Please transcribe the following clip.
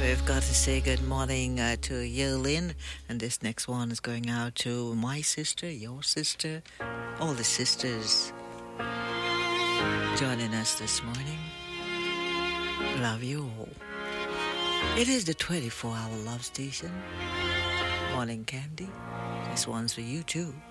We've got to say good morning to Yolin, and this next one is going out to my sister, your sister, all the sisters joining us this morning. Love you all. It is the 24-hour love station. Morning Candy. This one's for you too.